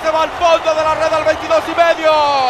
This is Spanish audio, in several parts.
se va al fondo de la red al 22.5.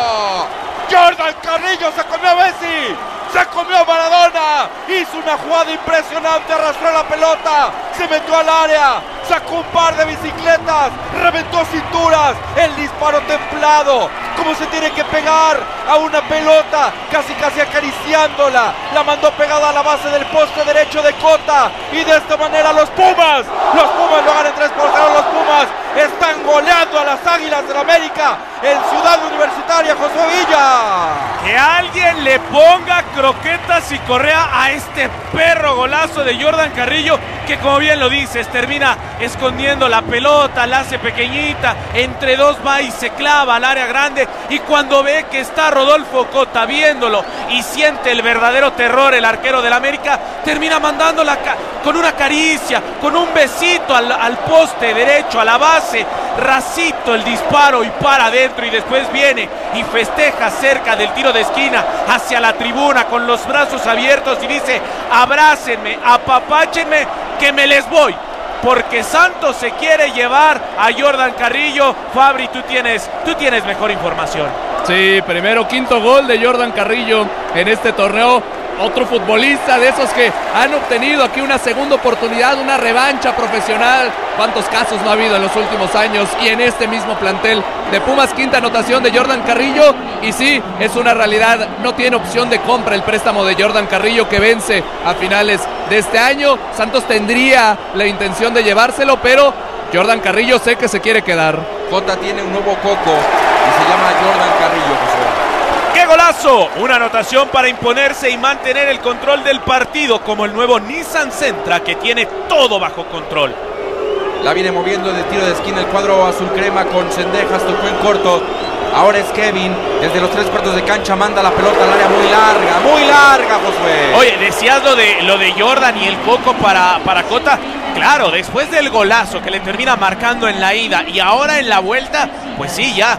Jordan Carrillo se comió a Messi, se comió a Maradona, hizo una jugada impresionante, arrastró la pelota, se metió al área, sacó un par de bicicletas, reventó cinturas, el disparo templado, como se tiene que pegar a una pelota, casi acariciándola, la mandó pegada a la base del poste derecho de Cota, y de esta manera los Pumas lo ganan 3-0, los Pumas están goleando a las Águilas del América en Ciudad Universitaria, Josué Villa. Que alguien le ponga croquetas y correa a este perro golazo de Jordan Carrillo, que como bien lo dices, termina escondiendo la pelota, la hace pequeñita, entre dos va y se clava al área grande, y cuando ve que está Rodolfo Cota viéndolo y siente el verdadero terror el arquero del América, termina mandándola con una caricia, con un besito al poste derecho, a la base, racito el disparo y para adentro, y después viene y festeja cerca del tiro de esquina hacia la tribuna con los brazos abiertos y dice: abrácenme, apapáchenme, que me les voy, porque Santos se quiere llevar a Jordan Carrillo. Fabri, tú tienes mejor información. Sí, primero quinto gol de Jordan Carrillo en este torneo. Otro futbolista de esos que han obtenido aquí una segunda oportunidad, una revancha profesional. ¿Cuántos casos no ha habido en los últimos años? Y en este mismo plantel de Pumas, quinta anotación de Jordan Carrillo. Y sí, es una realidad, no tiene opción de compra el préstamo de Jordan Carrillo, que vence a finales de este año. Santos tendría la intención de llevárselo, pero Jordan Carrillo sé que se quiere quedar. Cota tiene un nuevo coco y se llama Jordan Carrillo, Josué. ¡Qué golazo! Una anotación para imponerse y mantener el control del partido, como el nuevo Nissan Sentra, que tiene todo bajo control. La viene moviendo de tiro de esquina el cuadro azul crema con Cendejas, tocó en corto. Ahora es Kevin, desde los 3/4 de cancha manda la pelota al área muy larga, Josué. Oye, decías lo de Jordan y el coco para Cota. Claro, después del golazo que le termina marcando en la ida y ahora en la vuelta, pues sí, ya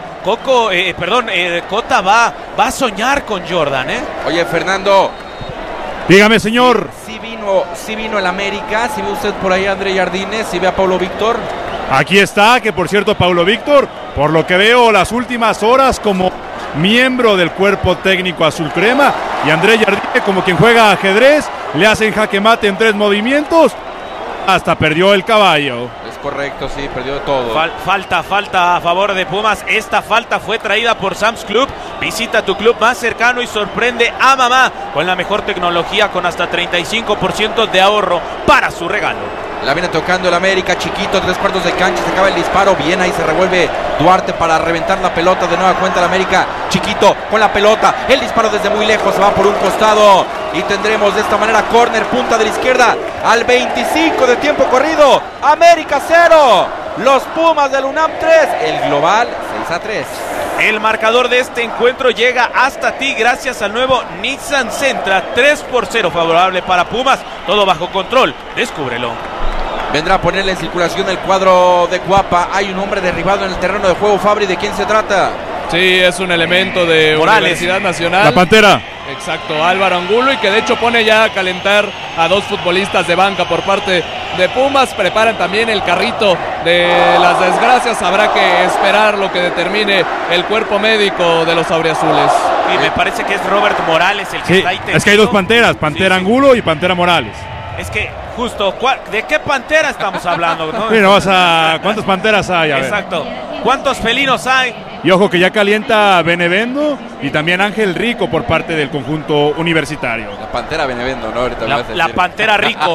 Cota va a soñar con Jordan, ¿eh? Oye, Fernando. Dígame, señor. Sí vino el América, si ve usted por ahí a André Jardines, si ve a Paulo Víctor. Aquí está, que por cierto, Paulo Víctor, por lo que veo las últimas horas como miembro del cuerpo técnico azul crema, y André Jardines como quien juega ajedrez, le hacen jaque mate en 3 movimientos, hasta perdió el caballo. Es correcto, sí, perdió todo. Falta a favor de Pumas. Esta falta fue traída por Sam's Club. Visita tu club más cercano y sorprende a mamá con la mejor tecnología, con hasta 35% de ahorro para su regalo. La viene tocando el América, chiquito, 3/4 de cancha, se acaba el disparo, bien, ahí se revuelve Duarte para reventar la pelota, de nueva cuenta el América, chiquito con la pelota, el disparo desde muy lejos, se va por un costado, y tendremos de esta manera córner, punta de la izquierda, al 25 de tiempo corrido, América 0, los Pumas del UNAM 3, el global 6-3. El marcador de este encuentro llega hasta ti gracias al nuevo Nissan Sentra, 3-0 favorable para Pumas, todo bajo control, descúbrelo. Vendrá a ponerle en circulación el cuadro de Cuapa. Hay un hombre derribado en el terreno de juego. Fabri, ¿de quién se trata? Sí, es un elemento de Morales. Universidad Nacional. La Pantera. Exacto, Álvaro Angulo, y que de hecho pone ya a calentar a 2 futbolistas de banca por parte de Pumas. Preparan también el carrito de las desgracias. Habrá que esperar lo que determine el cuerpo médico de los auriazules. Y me parece que es Robert Morales el que Sí, está ahí tendido. es que hay 2 panteras, Pantera Angulo y Pantera Morales. Es que justo, ¿de qué pantera estamos hablando? ¿No? Sí, ¿cuántas panteras hay? A ver. Exacto. ¿Cuántos felinos hay? Y ojo que ya calienta Benevendo y también Ángel Rico por parte del conjunto universitario. La Pantera Benevendo, ¿no? Ahorita La Pantera Rico.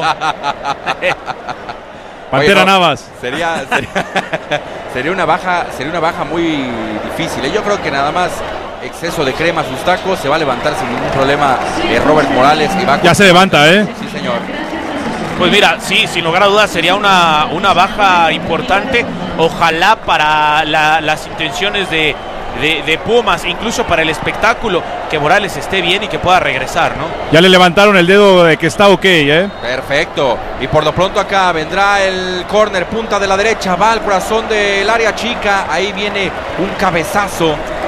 Pantera Navas. Sería una baja muy difícil. Yo creo que nada más exceso de crema a sus tacos, se va a levantar sin ningún problema Robert Morales. Y va ya se levanta, ¿eh? Sí, señor. Pues mira, sí, sin lugar a dudas sería una baja importante. Ojalá para las intenciones de Pumas, incluso para el espectáculo, que Morales esté bien y que pueda regresar, ¿no? Ya le levantaron el dedo de que está ok, ¿eh? Perfecto. Y por lo pronto acá vendrá el córner, punta de la derecha, va al corazón del área chica. Ahí viene un cabezazo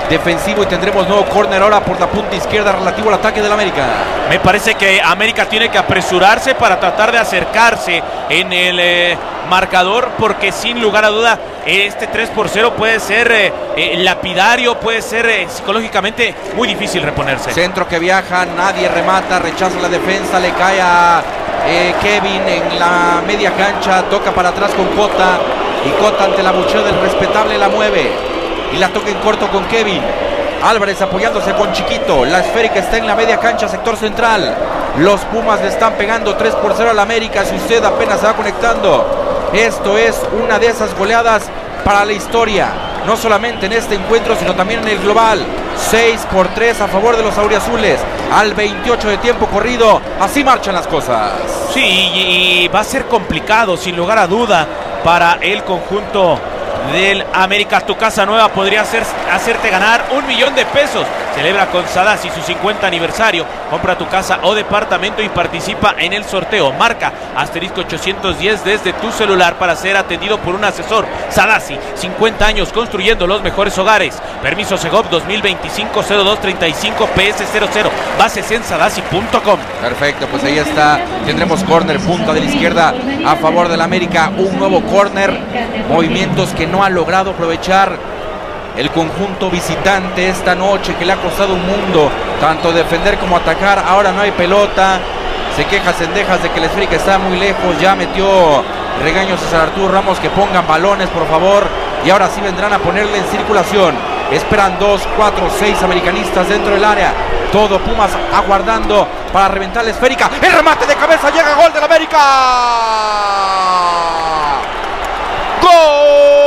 defensivo y tendremos nuevo córner ahora por la punta izquierda relativo al ataque del América. Me parece que América tiene que apresurarse para tratar de acercarse en el marcador, porque sin lugar a duda este 3-0 puede ser lapidario, puede ser psicológicamente muy difícil reponerse. Centro que viaja, nadie remata, rechaza la defensa, le cae a Kevin en la media cancha, toca para atrás con Cota y Cota ante la bucheo del respetable la mueve y la toca en corto con Kevin. Álvarez apoyándose con Chiquito, la esférica está en la media cancha, sector central. Los Pumas le están pegando 3-0 al América, si usted apenas se va conectando. Esto es una de esas goleadas para la historia, no solamente en este encuentro, sino también en el global. 6-3 a favor de los auriazules, al 28 de tiempo corrido. Así marchan las cosas. Sí, y va a ser complicado, sin lugar a duda, para el conjunto del América. Tu casa nueva podría hacerte ganar $1.000.000 de pesos. Celebra con Sadasi su 50 aniversario. Compra tu casa o departamento y participa en el sorteo. Marca *810 desde tu celular para ser atendido por un asesor. Sadasi, 50 años construyendo los mejores hogares. Permiso Segov 2025-0235 PS00. Bases en sadasi.com. Perfecto, pues ahí está. Tendremos córner, punta de la izquierda a favor del América. Un nuevo córner. Movimientos que no ha logrado aprovechar el conjunto visitante esta noche, que le ha costado un mundo tanto defender como atacar. Ahora no hay pelota, se queja Cendejas de que la esférica está muy lejos. Ya metió regaños a César Arturo Ramos que pongan balones por favor, y ahora sí vendrán a ponerle en circulación. Esperan 2, 4, 6 americanistas dentro del área. Todo Pumas aguardando para reventar la esférica. El remate de cabeza, llega gol del América. ¡Gol!